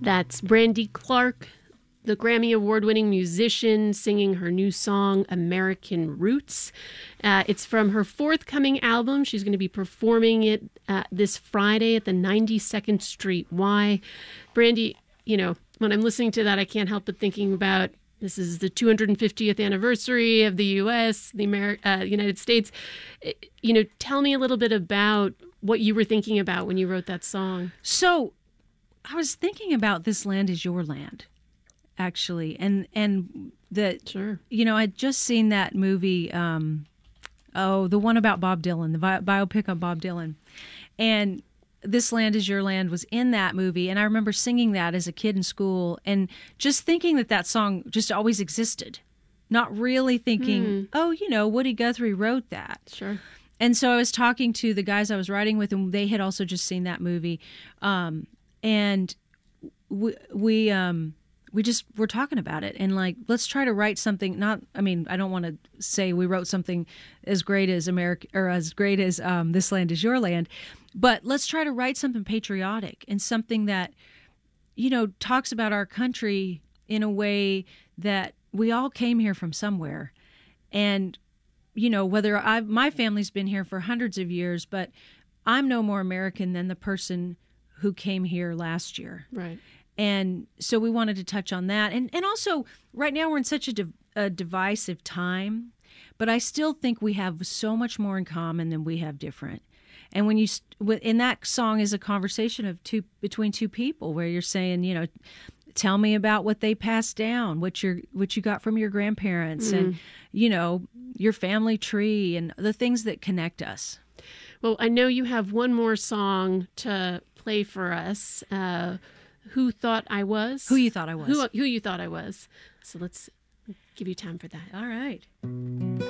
That's Brandy Clark, the Grammy Award-winning musician, singing her new song, American Roots. It's from her forthcoming album. She's going to be performing it this Friday at the 92nd Street Y. Brandy, you know, when I'm listening to that, I can't help but thinking about this is the 250th anniversary of the U.S., the United States. You know, tell me a little bit about what you were thinking about when you wrote that song. So I was thinking about This Land Is Your Land, actually, and that, Sure. you know, I'd just seen that movie, the one about Bob Dylan, the biopic on Bob Dylan, and This Land Is Your Land was in that movie, and I remember singing that as a kid in school, and just thinking that song just always existed, not really thinking, you know, Woody Guthrie wrote that. Sure. And so I was talking to the guys I was writing with, and they had also just seen that movie. And we just were talking about it, and like, let's try to write something. I don't want to say we wrote something as great as America or as great as This Land Is Your Land, but let's try to write something patriotic and something that, you know, talks about our country in a way that we all came here from somewhere, and you know, whether my family's been here for hundreds of years, but I'm no more American than the person who came here last year. Right. And so we wanted to touch on that. And also, right now we're in such a divisive time, but I still think we have so much more in common than we have different. And when in that song is a conversation between two people where you're saying, you know, tell me about what they passed down, what you got from your grandparents, and, you know, your family tree and the things that connect us. Well, I know you have one more song to play for us. Who Thought I Was? Who You Thought I Was. Who You Thought I Was. So let's give you time for that. All right.